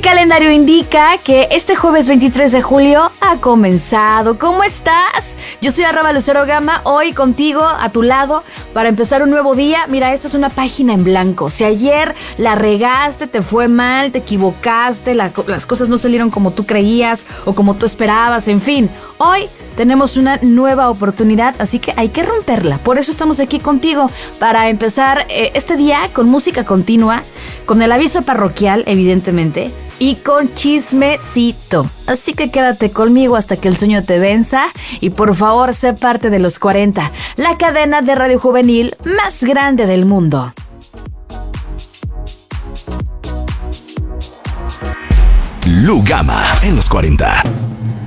calendario indica que este jueves 23 de julio ha comenzado. ¿Cómo estás? Yo soy @LuceroGama, hoy contigo, a tu lado, para empezar un nuevo día. Mira, esta es una página en blanco. Si ayer la regaste, te fue mal, te equivocaste, las cosas no salieron como tú creías o como tú esperabas, en fin, hoy tenemos una nueva oportunidad, así que hay que romperla. Por eso estamos aquí contigo, para empezar este día con música continua, con el aviso parroquial, evidentemente, y con chismecito. Así que quédate conmigo hasta que el sueño te venza y por favor sé parte de Los 40, la cadena de radio juvenil más grande del mundo. Lu Gama en Los 40.